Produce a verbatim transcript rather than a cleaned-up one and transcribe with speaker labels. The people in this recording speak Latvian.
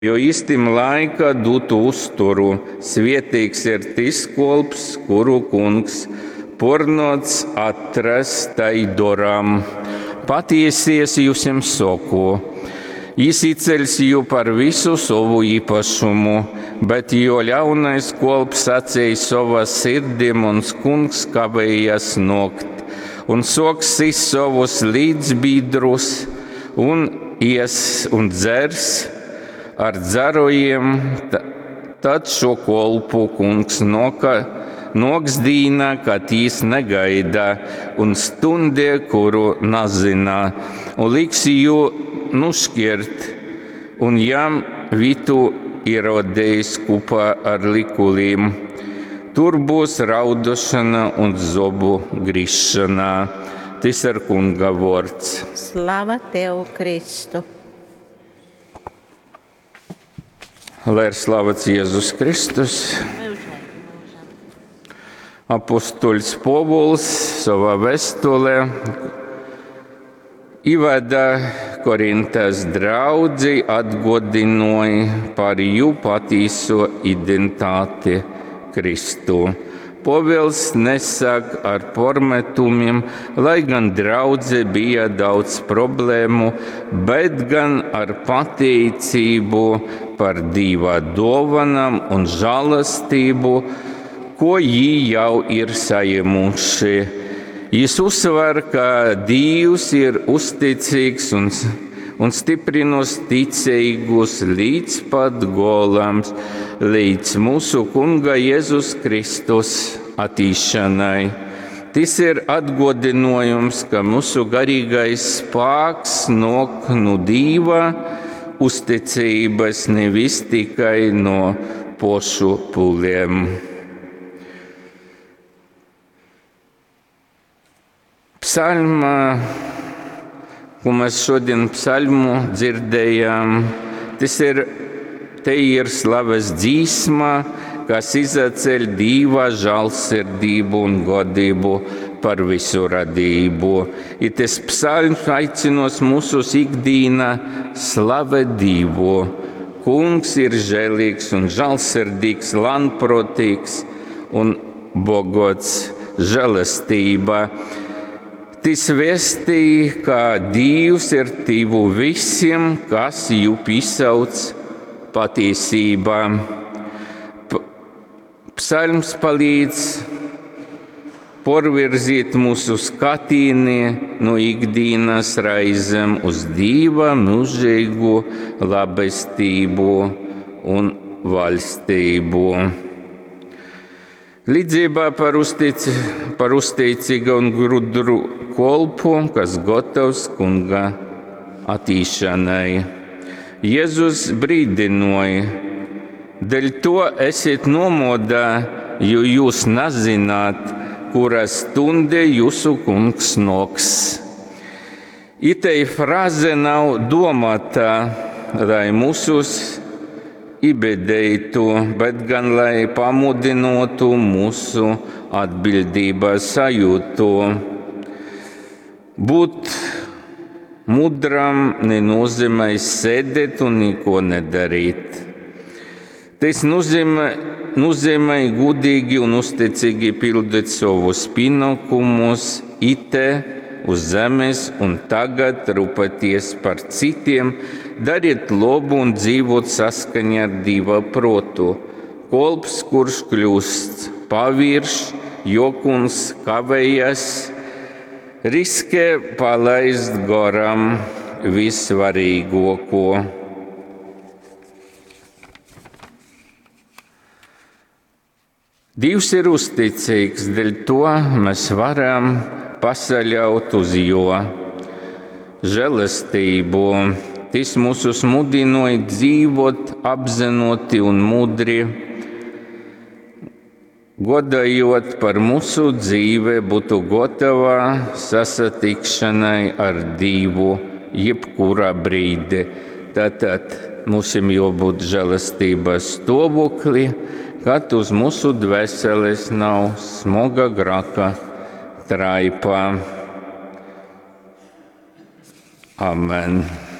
Speaker 1: jo īstim laika dutu uzturu, svietīgs ir tis kolps, kuru kungs pornots atrast tai doram. Patiesies jūsim soku, izceļs jū par visu savu īpašumu, bet jo ļaunais kolps sacēja savā sirdim un kungs kavējas nokt, un soksis savus līdzbīdrus, un ies un dzers ar dzarojiem, tad šo kolpu kungs noka, noksdīna, kad tīs negaida, un stundē, kuru nazina, un liks jū nuškirt, un jam vitu ierodējis kopā ar likulīm. Tur būs raudošana un zobu grišana. Tas ir kunga vārds.
Speaker 2: Slava tev, Kristu!
Speaker 1: Lai ir slavēts Jēzus Kristus. Apostols Povuls savā vēstulē ievada Korintas draudzi, atgādināja par jū patīso identitāti Kristu. Povils nesāk ar pormetumiem, lai gan draudze bija daudz problēmu, bet gan ar pateicību par Dieva dāvanām un žēlastību, ko jī jau ir saņēmuši. Jis uzsver, ka Dievs ir uzticīgs un, un stiprinos ticīgus līdz pat golam, līdz mūsu Kunga Jēzus Kristus attīstīšanai. Tas ir atgādinājums, ka mūsu garīgais spēks nāk no Dieva uzticības, nevis tikai no pašu pūliem. Psalmā, ko mēs šodien psalmu dzirdējām, tas ir, te ir slaves dzīsma, kas izaceļ Dieva žēlsirdību un godību par visu radību. I tas psalms aicinās mūsu ikdīnā slavēt Dievu. Kungs ir žēlīgs un žēlsirdīgs, lānprotīgs un bogots žēlastībā. Tas vēstīja, ka Dievs ir tuvu visiem, kas jū piesauc patiesībā. Psalms palīdz porvirzīt mūsu skatienu no ikdienas raizēm uz Dieva mūžīgu labestību un valstību. Līdzībā par, uztic, par uzticīgu un gudru kolpu, kas gatavs kunga attīstīšanai. Jēzus brīdināja, dēļ to esiet nomodā, jo jūs nezināt, kura stundē jūsu kungs nāks. Itei frāze nav domāta, lai mūsus ibedētu, bet gan lai pamudinātu mūsu atbildības sajūtu. Būt mudram nenozīmē sēdēt un neko nedarīt. Tas nozīmē, nozīmē godīgi un uzticīgi pildīt savus pienākumus ite uz zemes un tagad rūpēties par citiem, dariet labu un dzīvot saskaņā ar Dieva protu. Kolps, kurš kļūst pavirš, jokuns kavējas, riskē palaist garām vissvarīgāko. Dievs ir uzticīgs, dēļ to mēs varam pasaļaut uz jo žēlastību. Tas mūs mudināja dzīvot apzinoti un mudri, godājot par mūsu dzīve, būtu gatava sasatikšanai ar Dievu jebkurā brīdī. Tātad mums jābūt žēlastības stāvoklī, kad uz mūsu dvēseles nav smaga grēka traipa. Amen.